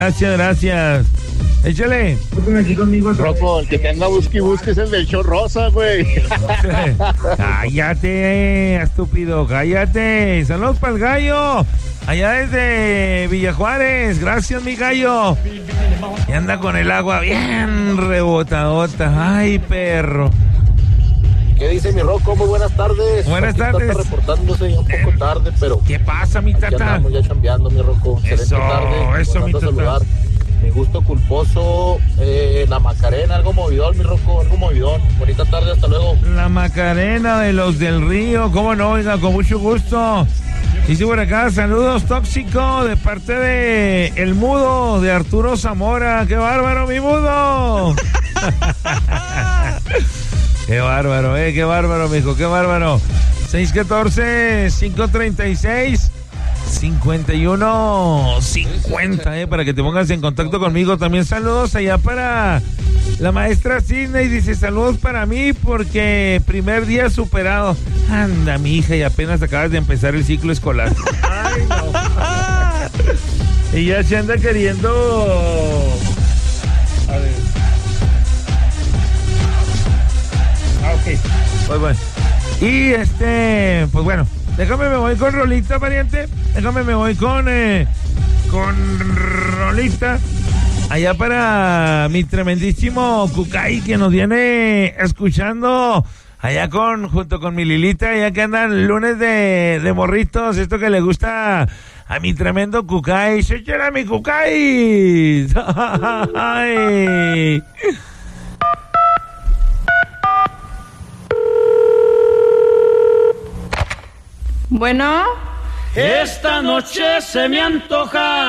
Gracias. Échale. Rocco, el que te anda busque es el del show rosa, güey. Cállate, estúpido, cállate. Saludos para el gallo. Allá desde Villajuárez. Gracias, mi gallo. Y anda con el agua bien rebotadota. Ay, perro. ¿Qué dice mi Rocco? Muy buenas tardes. Buenas tardes. Tata reportándose ya un poco tarde, pero... ¿Qué pasa, mi Ya tata? estamos ya chambeando, mi Rocco. Eso, Excelente mi tata. saludar. Mi gusto culposo, la Macarena, algo movidón, mi Rocco, algo movidón. Bonita tarde, hasta luego. La Macarena de los del Río. ¿Cómo no? Oiga, con mucho gusto. Dice por acá, saludos tóxico de parte de El Mudo, de Arturo Zamora. ¡Qué bárbaro, mi Mudo! ¡Qué bárbaro, qué bárbaro, mijo, qué bárbaro! 614-536-5150, para que te pongas en contacto conmigo. También saludos allá para la maestra Sidney. Dice, saludos para mí porque primer día superado. Anda, mi hija, y apenas acabas de empezar el ciclo escolar. Ay, no. Y ya se anda queriendo... A ver. Ok. Pues bueno. Y pues bueno, déjame me voy con rolita, pariente. Déjame me voy con rolita. Allá para mi tremendísimo Cucay, que nos viene escuchando allá junto con mi Lilita, allá que andan lunes de morritos, esto que le gusta a mi tremendo Cucay. ¡Se quiera mi Cucay! ¡Ay! Bueno. Esta noche se me antoja